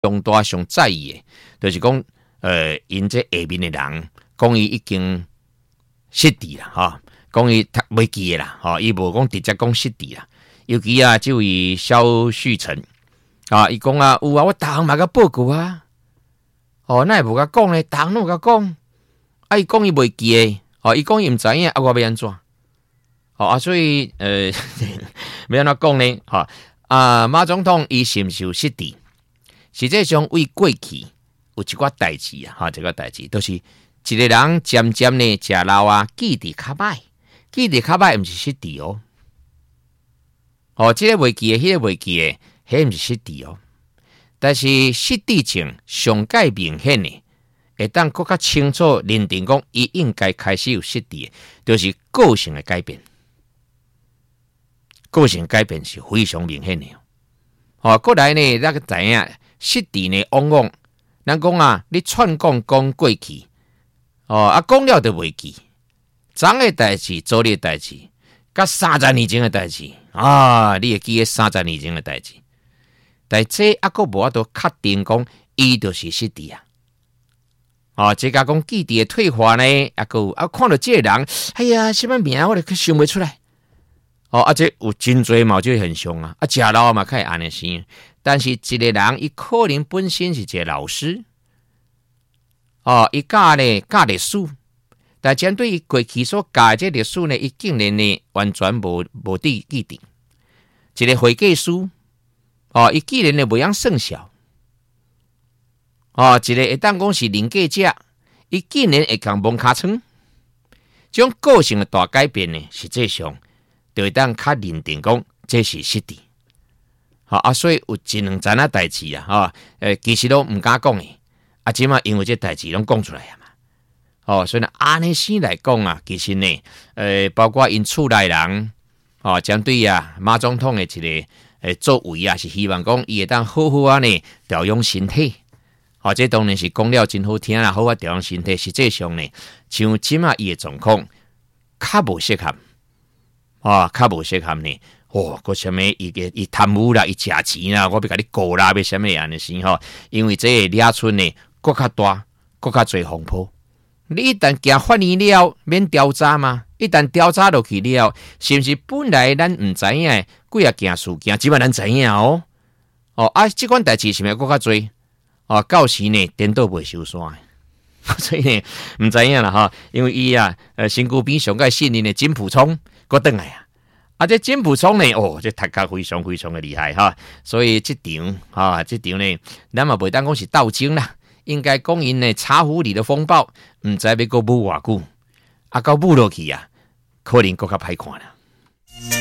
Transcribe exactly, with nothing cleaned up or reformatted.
上大上在意的，就是讲，呃，因这下面的人，讲伊已经失智啦，哈、哦，讲伊读袂记啦，哈、哦，伊无讲直接讲失智啦。尤其啊，这位萧旭晨啊，伊讲啊，有啊，我逐项嘛甲报告啊，哦，那也无甲讲咧，逐项拢甲讲，啊，伊讲伊袂记诶，哦，伊讲伊毋知影，啊，我要安怎？哦啊，所以呃，要安怎讲呢？哈、哦、啊，马总统伊是毋是有失智？实际上为过去有一寡代志啊，哈，一个代志都、就是一个人渐渐呢食老啊，记忆较歹，记忆较歹，毋是失智哦。哦，这个袂记的，迄、那个袂记的，迄毋是失智哦。但是失智症上界明显的，会当更较清楚认定讲，伊应该开始有失智的，就是个性的改变。个性改变是非常明显的。哦，过来呢，那个知影失智呢，往往咱讲啊，你串讲讲过去，哦啊，讲了就袂记，昨的代志、昨日代志，甲三十年前的代志啊，你会记个三十年前的代志。但这啊个无法度确定讲，伊就是失智啊。哦，这甲讲记忆的退化呢，啊个啊看到这个人，哎呀，什么名我都想不出来。哦，啊，这有真侪嘛，就很凶啊！啊，食老嘛，可以安尼生。但是一个人，伊可能本身是一个老师，哦，伊教咧教历史，但针对于过去所教的这历史呢，伊竟然呢完全无无地记定。一个会计师，哦，伊竟然呢袂晓算数，哦，一个会当讲是临界者，伊竟然会讲蒙卡床。这种个性的大改变呢，实际上。就会当较认定讲这是失智，好啊，所以有一两件啊代志啊，哈，诶，其实都唔敢讲诶，啊，即嘛因为这代志拢讲出来啊嘛，哦，所以呢，安尼先来讲啊，其实呢，诶，包括因厝内人，哦，针对啊马总统的一个诶作为啊，是希望讲伊会当好好啊呢调养身体，哦，这当然是讲了真好听啦，好啊调养身体，实际上呢，像即嘛伊的状况较无适合。啊，较无适合呢。哦，个什么伊个伊贪污啦，伊食钱啦，我要甲你告啦，要什么样的事吼？因为这个掠出呢，更较大，更较侪风波。你一旦行法院了，免调查嘛？一旦调查落去了，是不是本来咱唔知影的几啊件事件，即摆咱知影哦？哦啊，即款代志是咪更较侪？哦，到时呢，颠倒袂收线。所以呢，唔知影啦哈，因为伊啊，呃，身躯边上个信任的金溥聪。过转来啊！啊，这金溥聪呢，哦，这读甲非常非常的厉害哈，所以这场哈，这场呢，咱嘛袂当讲是斗争啦，应该讲因呢茶壶里的风暴，唔知要过舞偌久，啊，到舞落去啊，可能更较歹看啦。